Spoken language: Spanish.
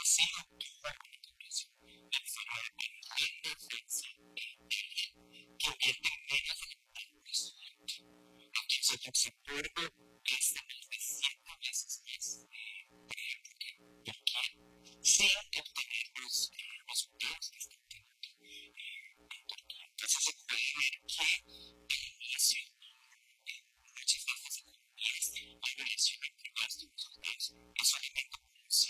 así actúa una población enferma en defensa e inteligente, que invierte menos en el presupuesto. Entonces, si por este